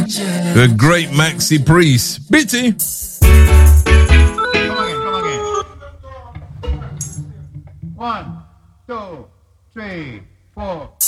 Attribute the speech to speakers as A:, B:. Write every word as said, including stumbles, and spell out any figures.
A: The great Maxi Priest. Bitty.
B: Come again, come again. One, two, three, four.